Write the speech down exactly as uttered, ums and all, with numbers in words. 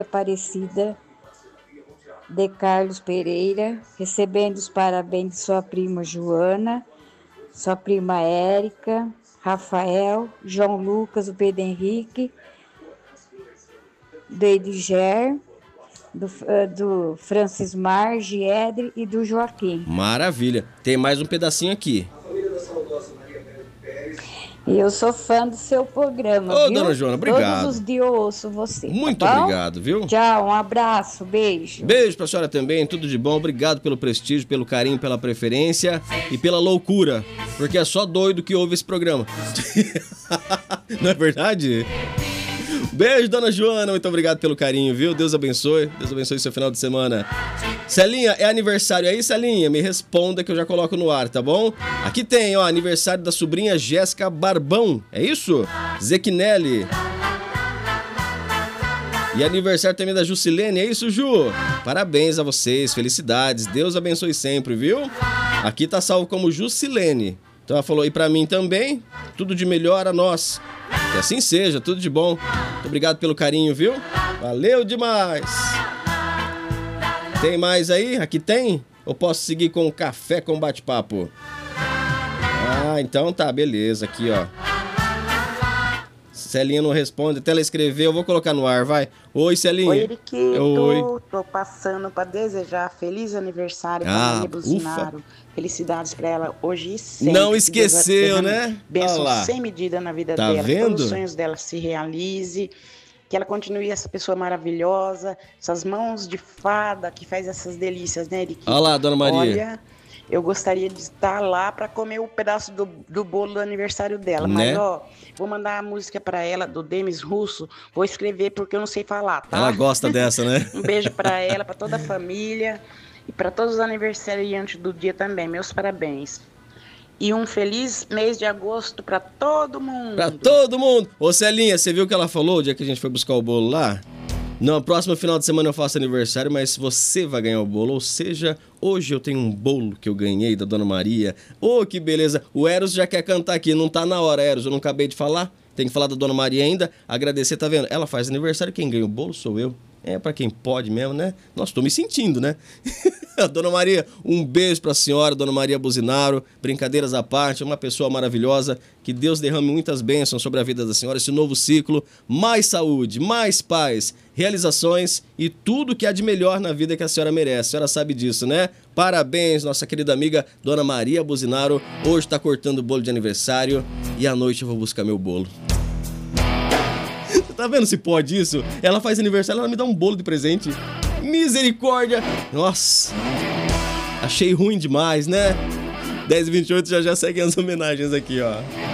Aparecida de Carlos Pereira, recebendo os parabéns de sua prima Joana, sua prima Érica, Rafael, João Lucas, o Pedro Henrique, do Ediger, do, do Francis Mar, Giedre e do Joaquim. Maravilha. Tem mais um pedacinho aqui. E eu sou fã do seu programa, Ô, viu? dona Joana, obrigado. Todos os dias eu ouço você. Muito tá obrigado, viu? Tchau, um abraço, beijo. Beijo pra senhora também, tudo de bom. Obrigado pelo prestígio, pelo carinho, pela preferência e pela loucura. Porque é só doido que ouve esse programa. Não é verdade? Beijo, dona Joana. Muito obrigado pelo carinho, viu? Deus abençoe. Deus abençoe seu final de semana. Celinha, é aniversário aí, Celinha? Me responda que eu já coloco no ar, tá bom? Aqui tem, ó, aniversário da sobrinha Jéssica Barbão. É isso? Zequinelli. E aniversário também da Jusilene, é isso, Ju? Parabéns a vocês, felicidades. Deus abençoe sempre, viu? Aqui tá salvo como Jusilene. Então ela falou aí pra mim também. Tudo de melhor a nós. Que assim seja, tudo de bom. Muito obrigado pelo carinho, viu? Valeu demais! Tem mais aí? Aqui tem? Ou posso seguir com o café com bate-papo? Ah, então tá, beleza. Aqui, ó. Celinha não responde, até ela escrever, eu vou colocar no ar, vai. Oi, Celinha. Oi, Eriquito. Oi. Tô passando pra desejar feliz aniversário Ah, pra Maria Buzinaro. Felicidades pra ela hoje e sempre. Não esqueceu, né? Bênção Olha lá. sem medida na vida Tá dela. vendo? Todos os sonhos dela se realize. Que ela continue essa pessoa maravilhosa. Essas mãos de fada que faz essas delícias, né, Eriquito? Olha lá, dona Maria. Olha, eu gostaria de estar lá para comer o um pedaço do, do bolo do aniversário dela. Né? Mas, ó, vou mandar a música para ela, do Demis Russo. Vou escrever porque eu não sei falar, tá? Ela gosta dessa, né? Um beijo para ela, para toda a família e para todos os aniversariantes do dia também. Meus parabéns. E um feliz mês de agosto para todo mundo. Pra todo mundo. Ô, Celinha, você viu o que ela falou o dia que a gente foi buscar o bolo lá? No próximo final de semana eu faço aniversário, mas você vai ganhar o bolo. Ou seja, hoje eu tenho um bolo que eu ganhei da Dona Maria. Ô, que beleza. O Eros já quer cantar aqui. Não tá na hora, Eros. Eu não acabei de falar. Tem que falar da Dona Maria ainda. Agradecer, tá vendo? Ela faz aniversário, quem ganha o bolo sou eu. É pra quem pode mesmo, né? Nossa, tô me sentindo, né? Dona Maria, um beijo pra senhora, Dona Maria Buzinaro. Brincadeiras à parte, uma pessoa maravilhosa. Que Deus derrame muitas bênçãos sobre a vida da senhora. Esse novo ciclo, mais saúde, mais paz, realizações e tudo que há de melhor na vida que a senhora merece. A senhora sabe disso, né? Parabéns, nossa querida amiga Dona Maria Buzinaro. Hoje tá cortando o bolo de aniversário e à noite eu vou buscar meu bolo. Tá vendo se pode isso? Ela faz aniversário, ela me dá um bolo de presente. Misericórdia! Nossa! Achei ruim demais, né? dez e vinte e oito já já seguem as homenagens aqui, ó.